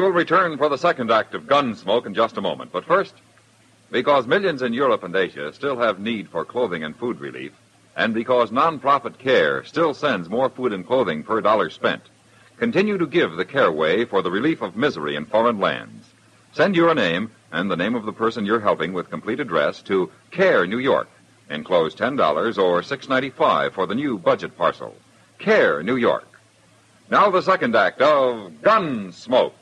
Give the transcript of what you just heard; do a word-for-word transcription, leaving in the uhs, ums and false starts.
will return for the second act of Gunsmoke in just a moment. But first, because millions in Europe and Asia still have need for clothing and food relief, and because nonprofit CARE still sends more food and clothing per dollar spent, continue to give the CARE Way for the relief of misery in foreign lands. Send your name and the name of the person you're helping with complete address to CARE, New York. Enclose ten dollars or six dollars and ninety-five cents for the new budget parcel. CARE, New York. Now the second act of Gunsmoke.